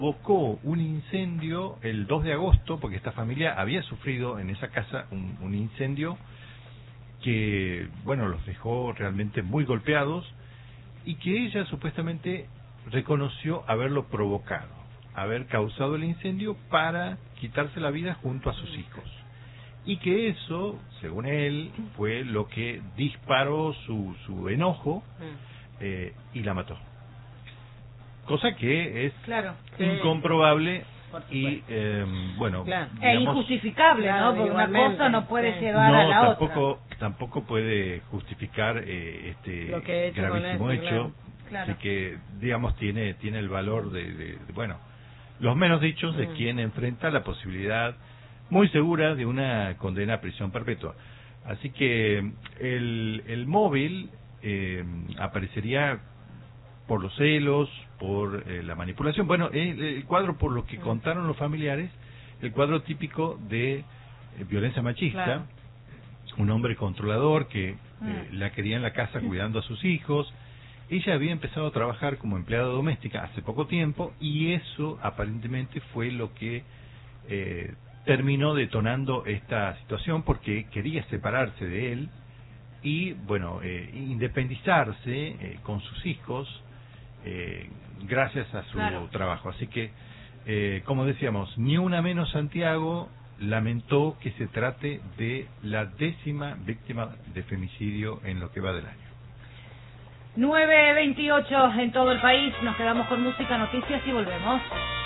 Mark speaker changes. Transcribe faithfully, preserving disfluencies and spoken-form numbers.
Speaker 1: provocó un incendio el dos de agosto, porque esta familia había sufrido en esa casa un, un incendio que, bueno, los dejó realmente muy golpeados y que ella supuestamente reconoció haberlo provocado, haber causado el incendio para quitarse la vida junto a sus hijos. Y que eso, según él, fue lo que disparó su, su enojo eh, y la mató. Cosa que es
Speaker 2: claro, sí.
Speaker 1: incomprobable y, eh, bueno,
Speaker 2: claro.
Speaker 1: digamos,
Speaker 2: es injustificable, claro, ¿no? Porque una cosa no puede sí. llevar
Speaker 1: no,
Speaker 2: a la
Speaker 1: tampoco,
Speaker 2: otra.
Speaker 1: tampoco puede justificar eh, este
Speaker 2: lo que he hecho
Speaker 1: gravísimo
Speaker 2: con
Speaker 1: hecho.
Speaker 2: Claro. Claro.
Speaker 1: Así que, digamos, tiene tiene el valor de, de, de bueno, los menos dichos de mm. quien enfrenta la posibilidad muy segura de una condena a prisión perpetua. Así que el, el móvil eh, aparecería por los celos, por eh, la manipulación. Bueno, el, el cuadro, por lo que mm. contaron los familiares, el cuadro típico de eh, violencia machista, claro. un hombre controlador que mm. eh, la quería en la casa cuidando a sus hijos. Ella había empezado a trabajar como empleada doméstica hace poco tiempo y eso aparentemente fue lo que eh, terminó detonando esta situación, porque quería separarse de él y, bueno, eh, independizarse eh, con sus hijos eh, gracias a su claro. trabajo. Así que, eh, como decíamos, ni una menos Santiago lamentó que se trate de la décima víctima de femicidio en lo que va del año.
Speaker 2: nueve veintiocho en todo el país, nos quedamos con música, noticias y volvemos.